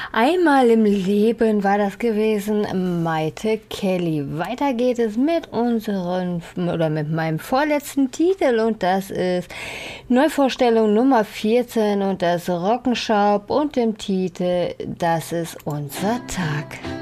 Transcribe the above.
Einmal im Leben war das gewesen, Maite Kelly. Weiter geht es mit mit meinem vorletzten Titel und das ist Neuvorstellung Nummer 14 und das Rockenschaup und dem Titel Das ist unser Tag.